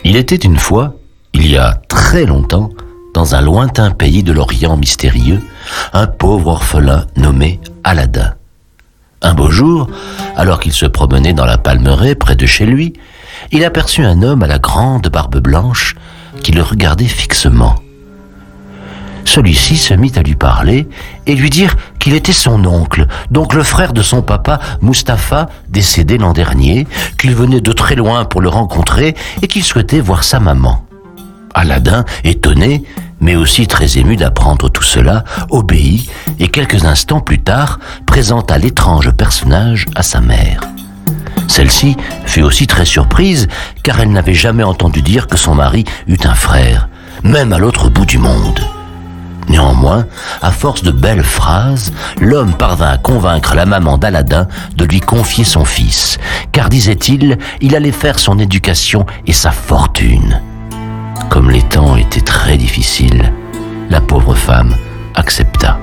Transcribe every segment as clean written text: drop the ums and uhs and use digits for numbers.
Il était une fois, il y a très longtemps, dans un lointain pays de l'Orient mystérieux, un pauvre orphelin nommé Aladin. Un beau jour, alors qu'il se promenait dans la palmeraie près de chez lui, il aperçut un homme à la grande barbe blanche qui le regardait fixement. Celui-ci se mit à lui parler et lui dire qu'il était son oncle, donc le frère de son papa, Mustapha, décédé l'an dernier, qu'il venait de très loin pour le rencontrer et qu'il souhaitait voir sa maman. Aladin, étonné, mais aussi très ému d'apprendre tout cela, obéit et quelques instants plus tard présenta l'étrange personnage à sa mère. Celle-ci fut aussi très surprise car elle n'avait jamais entendu dire que son mari eût un frère, même à l'autre bout du monde. Néanmoins, à force de belles phrases, l'homme parvint à convaincre la maman d'Aladin de lui confier son fils, car, disait-il, il allait faire son éducation et sa fortune. Comme les temps étaient très difficiles, la pauvre femme accepta.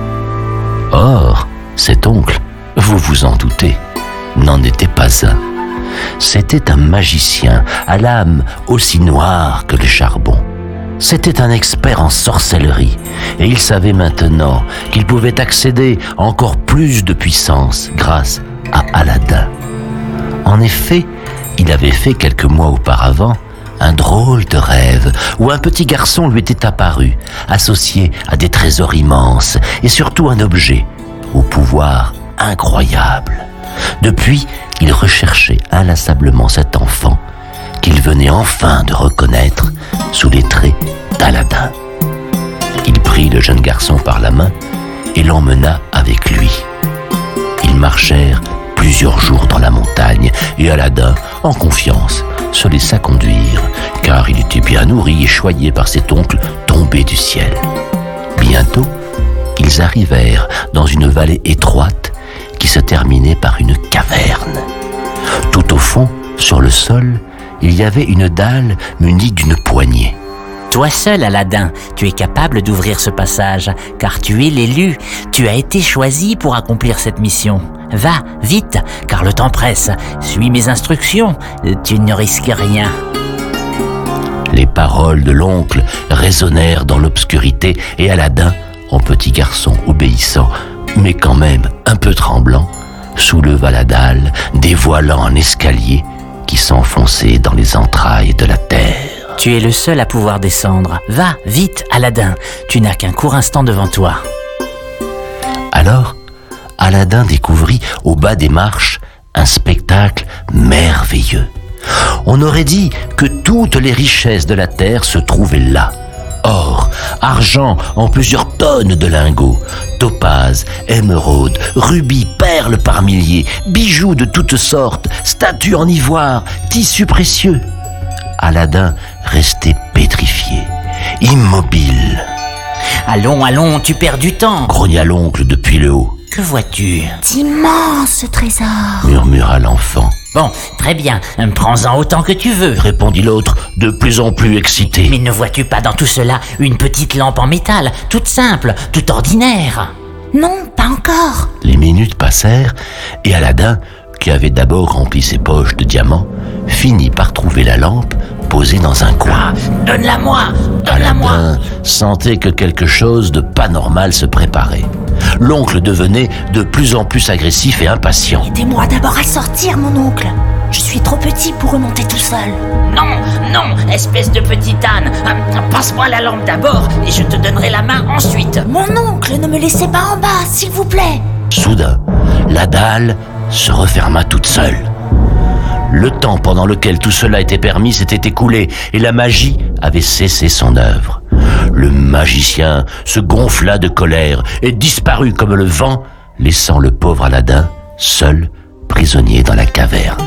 Or, cet oncle, vous vous en doutez, n'en était pas un. C'était un magicien à l'âme aussi noire que le charbon. C'était un expert en sorcellerie et il savait maintenant qu'il pouvait accéder à encore plus de puissance grâce à Aladin. En effet, il avait fait quelques mois auparavant un drôle de rêve où un petit garçon lui était apparu, associé à des trésors immenses et surtout un objet au pouvoir incroyable. Depuis, il recherchait inlassablement cet enfant qu'il venait enfin de reconnaître sous les traits d'Aladin. Il prit le jeune garçon par la main et l'emmena avec lui. Ils marchèrent plusieurs jours dans la montagne et Aladin, en confiance, se laissa conduire, car il était bien nourri et choyé par cet oncle tombé du ciel. Bientôt, ils arrivèrent dans une vallée étroite qui se terminait par une caverne. Tout au fond, sur le sol, il y avait une dalle munie d'une poignée. Toi seul, Aladin, tu es capable d'ouvrir ce passage, car tu es l'élu. Tu as été choisi pour accomplir cette mission. Va, vite, car le temps presse. Suis mes instructions, tu ne risques rien. Les paroles de l'oncle résonnèrent dans l'obscurité et Aladin, en petit garçon obéissant, mais quand même un peu tremblant, souleva la dalle, dévoilant un escalier qui s'enfonçait dans les entrailles de la terre. Tu es le seul à pouvoir descendre. Va, vite, Aladin, tu n'as qu'un court instant devant toi. Alors, Aladin découvrit au bas des marches un spectacle merveilleux. On aurait dit que toutes les richesses de la terre se trouvaient là. Or, argent en plusieurs tonnes de lingots, topazes, émeraudes, rubis, perles par milliers, bijoux de toutes sortes, statues en ivoire, tissus précieux. Aladin restait pétrifié, immobile. Allons, allons, tu perds du temps, grogna l'oncle depuis le haut. Que vois-tu? D'immenses trésors, murmura l'enfant. Bon, très bien, prends-en autant que tu veux, répondit l'autre, de plus en plus excité. Mais ne vois-tu pas dans tout cela une petite lampe en métal, toute simple, toute ordinaire? Non, pas encore. Les minutes passèrent et Aladin, qui avait d'abord rempli ses poches de diamants, finit par trouver la lampe posée dans un coin. Donne-la-moi, donne-la-moi. Aladin sentait que quelque chose de pas normal se préparait. L'oncle devenait de plus en plus agressif et impatient. Aidez-moi d'abord à sortir, mon oncle. Je suis trop petit pour remonter tout seul. Non, non, espèce de petit âne. Passe-moi la lampe d'abord et je te donnerai la main ensuite. Mon oncle, ne me laissez pas en bas, s'il vous plaît. Soudain, la dalle se referma toute seule. Le temps pendant lequel tout cela était permis s'était écoulé et la magie avait cessé son œuvre. Le magicien se gonfla de colère et disparut comme le vent, laissant le pauvre Aladin seul, prisonnier dans la caverne.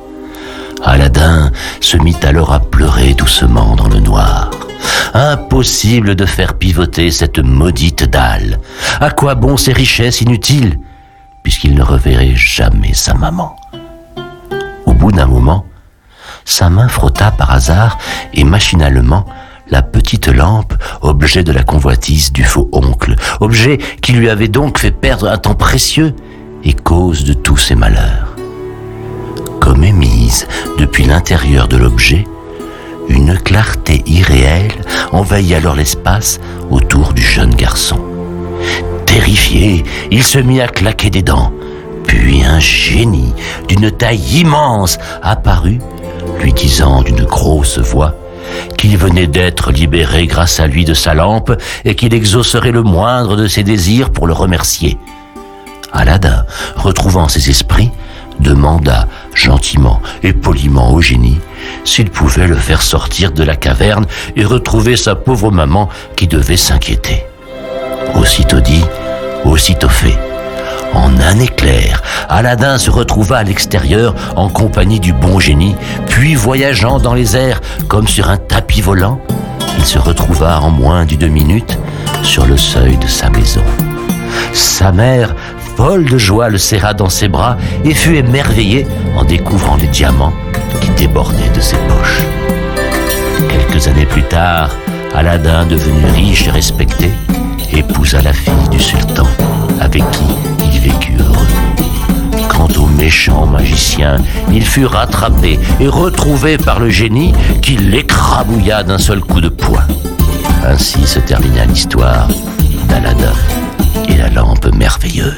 Aladin se mit alors à pleurer doucement dans le noir. Impossible de faire pivoter cette maudite dalle. À quoi bon ces richesses inutiles, puisqu'il ne reverrait jamais sa maman? Au bout d'un moment, sa main frotta par hasard et machinalement la petite lampe, objet de la convoitise du faux oncle, objet qui lui avait donc fait perdre un temps précieux et cause de tous ses malheurs. Comme émise depuis l'intérieur de l'objet, Une clarté irréelle envahit alors l'espace autour du jeune garçon. Terrifié, il se mit à claquer des dents. Puis un génie d'une taille immense apparut, lui disant d'une grosse voix qu'il venait d'être libéré grâce à lui de sa lampe et qu'il exaucerait le moindre de ses désirs pour le remercier. Aladin, retrouvant ses esprits, demanda gentiment et poliment au génie s'il pouvait le faire sortir de la caverne et retrouver sa pauvre maman qui devait s'inquiéter. Aussitôt dit, aussitôt fait. En un éclair, Aladin se retrouva à l'extérieur en compagnie du bon génie, puis voyageant dans les airs comme sur un tapis volant, il se retrouva en moins d'une minute sur le seuil de sa maison. Sa mère, folle de joie, le serra dans ses bras et fut émerveillée en découvrant les diamants qui débordaient de ses poches. Quelques années plus tard, Aladin, devenu riche et respecté, épousa la fille du sultan, avec qui il vécut heureux. Quant au méchant magicien, il fut rattrapé et retrouvé par le génie qui l'écrabouilla d'un seul coup de poing. Ainsi se termina l'histoire d'Aladin et la lampe merveilleuse.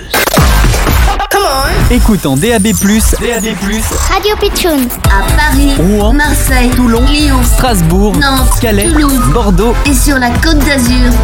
Écoute en DAB+, Radio Pitchoun. À Paris, Rouen, Marseille, Toulon, Lyon, Strasbourg, Nantes, Calais, Toulouse, Bordeaux. et sur la Côte d'Azur.